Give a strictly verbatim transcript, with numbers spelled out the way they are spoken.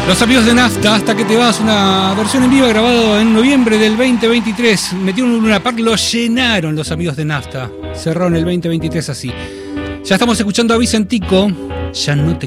Los amigos de Nafta, Hasta que te vas, una versión en vivo grabado en noviembre del veinte veintitrés. Metieron un Luna Park, lo llenaron los amigos de Nafta. Cerraron el veinte veintitrés así. Ya estamos escuchando a Vicentico. Ya no te